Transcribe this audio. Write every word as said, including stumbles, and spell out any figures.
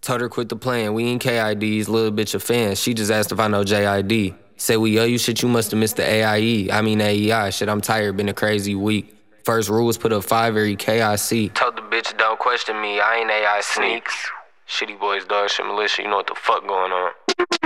Told her quit the playing. We ain't K I Ds, little bitch a fan. She just asked if I know J I D. Said we owe you shit, you must have missed the A I E. I mean A E I. Shit, I'm tired, been a crazy week. First rule was put up five every K I C. Told the bitch don't question me, I ain't A I sneaks. Shitty boys, dog shit militia, you know what the fuck going on.